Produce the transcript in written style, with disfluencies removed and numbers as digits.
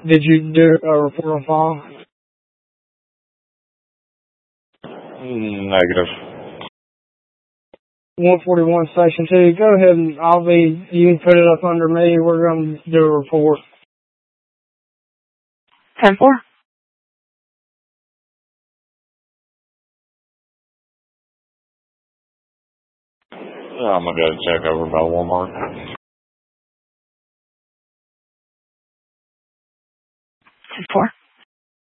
Did you do a report on file? Negative. 141 Section 2. Go ahead and you can put it up under me. We're going to do a report. 10-4. I'm going to go check over by Walmart. 10-4.